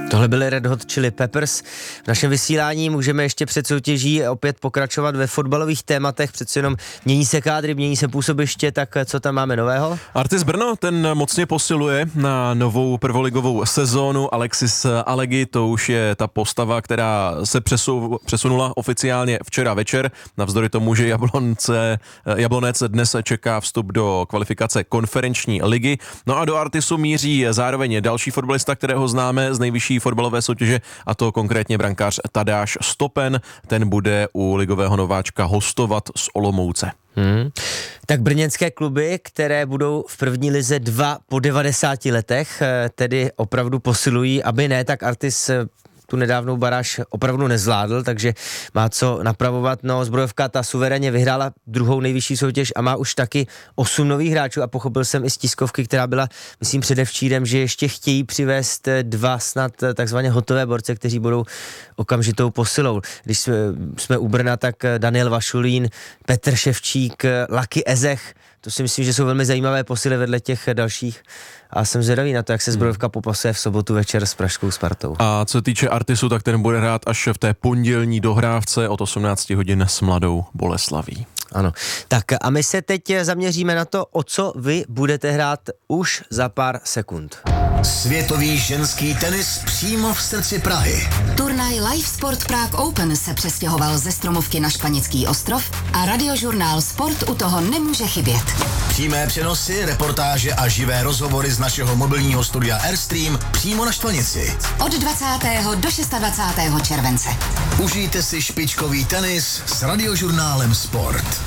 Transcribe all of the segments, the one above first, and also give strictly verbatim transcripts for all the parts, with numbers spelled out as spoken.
Tohle byly Red Hot Chili Peppers. V našem vysílání můžeme ještě před soutěží opět pokračovat ve fotbalových tématech, přece jenom mění se kádry, mění se působiště, tak co tam máme nového? Artis Brno, ten mocně posiluje na novou prvoligovou sezónu. Alexis Alegi, to už je ta postava, která se přesu, přesunula oficiálně včera večer, navzdory tomu, že Jablonce, Jablonec dnes čeká vstup do kvalifikace konferenční ligy. No a do Artisu míří zároveň další fotbalista, kterého známe z nejvyšší fotbalové soutěže, a to konkrétně brankář Tadáš Stopen. Ten bude u ligového nováčka hostovat z Olomouce. Hmm. Tak brněnské kluby, které budou v první lize dva po devadesáti letech, tedy opravdu posilují, aby ne, tak Artis tu nedávnou baráž opravdu nezvládl, takže má co napravovat. No, Zbrojovka ta suverénně vyhrála druhou nejvyšší soutěž a má už taky osm nových hráčů a pochopil jsem i z tiskovky, která byla, myslím, předevčírem, že ještě chtějí přivést dva snad takzvaně hotové borce, kteří budou okamžitou posilou. Když jsme, jsme u Brna, tak Daniel Vašulín, Petr Ševčík, Lucky Ezech, to si myslím, že jsou velmi zajímavé posily vedle těch dalších. A jsem zvědavý na to, jak se Zbrojovka popasuje v sobotu večer s pražskou Spartou. A co týče Artisu, tak ten bude hrát až v té pondělní dohrávce od osmnácti hodin s Mladou Boleslaví. Ano. Tak a my se teď zaměříme na to, o co vy budete hrát už za pár sekund. Světový ženský tenis přímo v srdci Prahy. Turnaj Live Sport Prague Open se přestěhoval ze Stromovky na Španěcký ostrov a radiožurnál Sport u toho nemůže chybět. Přímé přenosy, reportáže a živé rozhovory z našeho mobilního studia Airstream přímo na Štvanici. Od dvacátého do dvacátého šestého července. Užijte si špičkový tenis s radiožurnálem Sport.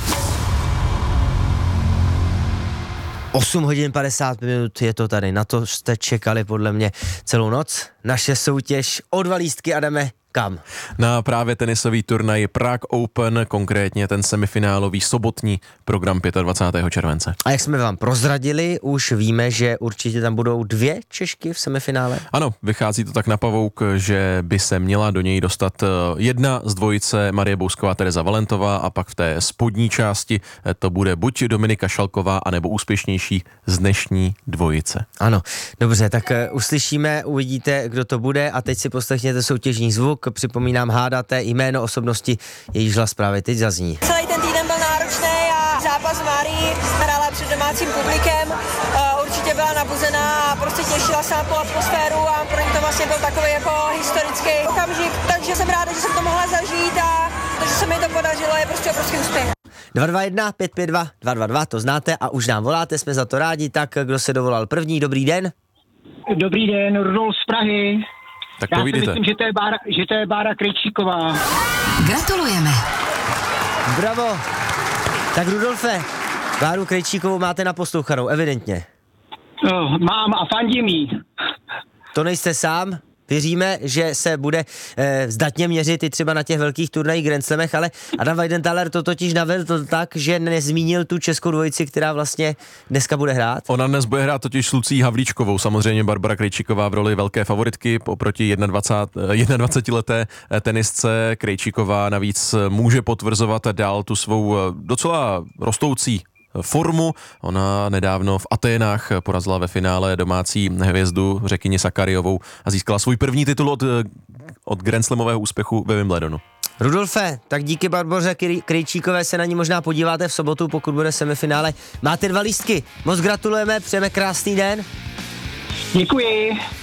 osm hodin padesát minut je to tady, na to jste čekali podle mě celou noc. Naše soutěž o dva lístky a jdeme kam? Na právě tenisový turnaj Prague Open, konkrétně ten semifinálový sobotní program dvacátého pátého července. A jak jsme vám prozradili, už víme, že určitě tam budou dvě Češky v semifinále? Ano, vychází to tak na pavouk, že by se měla do něj dostat jedna z dvojice Marie Bousková, Tereza Valentová a pak v té spodní části to bude buď Dominika Šalková, anebo úspěšnější z dnešní dvojice. Ano, dobře, tak uslyšíme, uvidíte, kdo to bude a teď si poslechněte soutěžní zvuk. Připomínám, hádáte jméno osobnosti, jejíž hlas právě teď zazní. Celý ten týden byl náročný a zápas Márii hrála před domácím publikem, uh, určitě byla nabuzená a prostě těšila se na tu atmosféru a pro mě to vlastně byl takový jako historický okamžik, takže jsem ráda, že jsem to mohla zažít a to, že se mi to podařilo, je prostě obrovský úspěch. dva dva jedna pět pět dva dva dva dva, to znáte a už nám voláte, jsme za to rádi, tak kdo se dovolal první, dobrý den? Dobrý den, Rudolf z Prahy. Tak Já si povídejte. myslím, že to je Bára, že to je Bára Krejčíková. Gratulujeme. Bravo. Tak Rudolfe, Báru Krejčíkovou máte naposlouchanou, evidentně. No, mám a fandím jí. To nejste sám, věříme, že se bude eh, zdatně měřit i třeba na těch velkých turnajích Grand Slamech, ale Adam Weidenthaler to totiž navedl tak, že nezmínil tu českou dvojici, která vlastně dneska bude hrát. Ona dnes bude hrát totiž s Lucí Havlíčkovou, samozřejmě Barbara Krejčíková v roli velké favoritky oproti dvacetijednodvacetileté tenisce. Krejčíková navíc může potvrzovat dál tu svou docela rostoucí formu. Ona nedávno v Aténách porazila ve finále domácí hvězdu Řekyni Sakariovou a získala svůj první titul od, od Grand Slamového úspěchu ve Wimbledonu. Rudolfe, tak díky Barboře Krejčíkové se na ní možná podíváte v sobotu, pokud bude semifinále. Máte dva lístky, moc gratulujeme, přejeme krásný den. Děkuji.